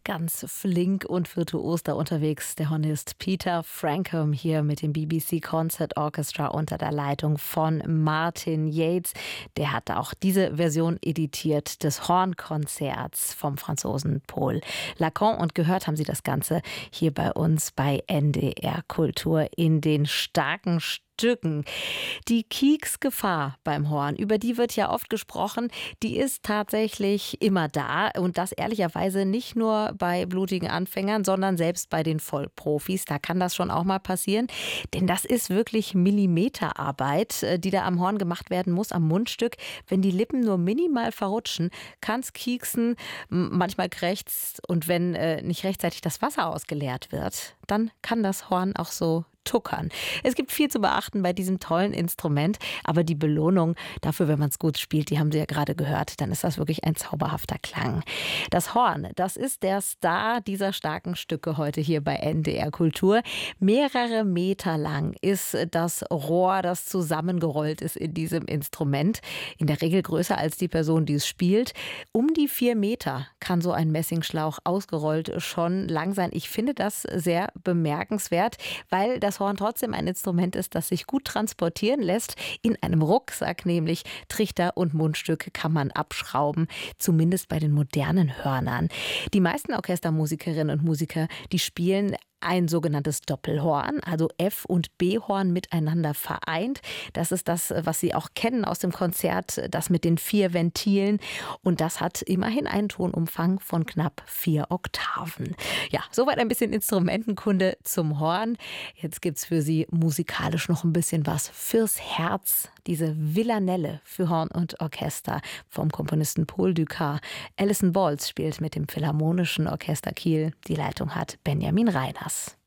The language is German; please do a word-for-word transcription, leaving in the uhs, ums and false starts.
ganz flink und virtuos da unterwegs. Der Hornist Peter Frampton hier mit dem B B C Concert Orchestra unter der Leitung von Martin Yates. Der hat auch diese Version editiert des Hornkonzerts vom Franzosen Paul Lacan. Und gehört haben Sie das Ganze hier bei uns bei N D R Kultur in den starken Stücken. Die Kieksgefahr beim Horn, über die wird ja oft gesprochen, die ist tatsächlich immer da und das ehrlicherweise nicht nur bei blutigen Anfängern, sondern selbst bei den Vollprofis. Da kann das schon auch mal passieren, denn das ist wirklich Millimeterarbeit, die da am Horn gemacht werden muss, am Mundstück. Wenn die Lippen nur minimal verrutschen, kann es kieksen, manchmal krächzt und wenn äh, nicht rechtzeitig das Wasser ausgeleert wird, dann kann das Horn auch so tuckern. Es gibt viel zu beachten bei diesem tollen Instrument, aber die Belohnung dafür, wenn man es gut spielt, die haben Sie ja gerade gehört, dann ist das wirklich ein zauberhafter Klang. Das Horn, das ist der Star dieser starken Stücke heute hier bei N D R Kultur. Mehrere Meter lang ist das Rohr, das zusammengerollt ist in diesem Instrument. In der Regel größer als die Person, die es spielt. Um die vier Meter kann so ein Messingschlauch ausgerollt schon lang sein. Ich finde das sehr bemerkenswert, weil das Horn trotzdem ein Instrument ist, das sich gut transportieren lässt. In einem Rucksack nämlich. Trichter und Mundstück kann man abschrauben, zumindest bei den modernen Hörnern. Die meisten Orchestermusikerinnen und Musiker, die spielen ein sogenanntes Doppelhorn, also F- und B-Horn miteinander vereint. Das ist das, was Sie auch kennen aus dem Konzert, das mit den vier Ventilen. Und das hat immerhin einen Tonumfang von knapp vier Oktaven. Ja, soweit ein bisschen Instrumentenkunde zum Horn. Jetzt gibt's für Sie musikalisch noch ein bisschen was fürs Herz. Diese Villanelle für Horn und Orchester vom Komponisten Paul Dukas. Alison Balls spielt mit dem Philharmonischen Orchester Kiel. Die Leitung hat Benjamin Reiners.